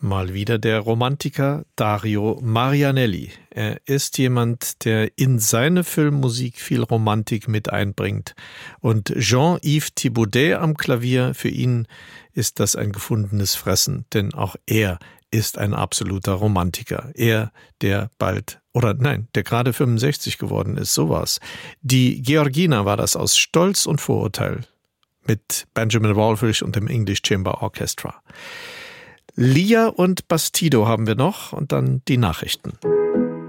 Mal wieder der Romantiker Dario Marianelli. Er ist jemand, der in seine Filmmusik viel Romantik mit einbringt. Und Jean-Yves Thibaudet am Klavier, für ihn ist das ein gefundenes Fressen, denn auch er ist ein absoluter Romantiker. Er, der gerade 65 geworden ist, sowas. Die Georgina war das aus Stolz und Vorurteil mit Benjamin Wallfisch und dem English Chamber Orchestra. Lia und Bastido haben wir noch und dann die Nachrichten.